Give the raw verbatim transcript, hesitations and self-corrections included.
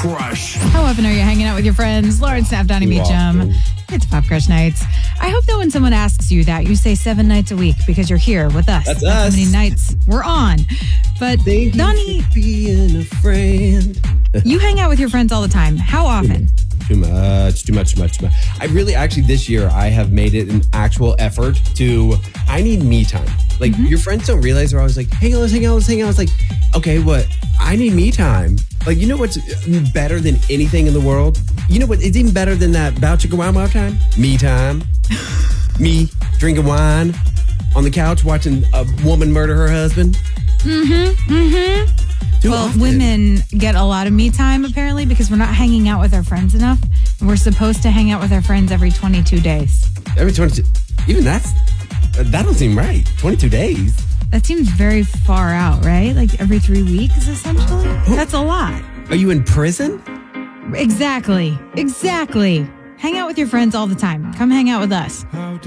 Crush. How often are you hanging out with your friends? Lauren Snapp, Donnie Beecham. It's Pop Crush Nights. I hope that when someone asks you that, you say seven nights a week because you're here with us. That's That's us. how many nights we're on. But Thank Donnie, you for being a friend. you hang out with your friends all the time. How often? Too much, too much, too much, too much. I really, actually, this year, I have made it an actual effort to, I need me time. Like, Mm-hmm. your friends don't realize they're always like, hey, let's hang out, let's hang out. It's like, okay, what? I need me time. Like, you know what's better than anything in the world? You know what? It's even better than that bow chicka wow wow time? Me time. Me drinking wine on the couch watching a woman murder her husband. Mm-hmm. Mm-hmm. Too Well, often. women get a lot of me time apparently because we're not hanging out with our friends enough. And we're supposed to hang out with our friends every twenty-two days. Every twenty-two, even that's, that don't seem right. twenty-two days. That seems very far out, right? Like every three weeks, essentially. That's a lot. Are you in prison? Exactly. Exactly. Hang out with your friends all the time. Come hang out with us.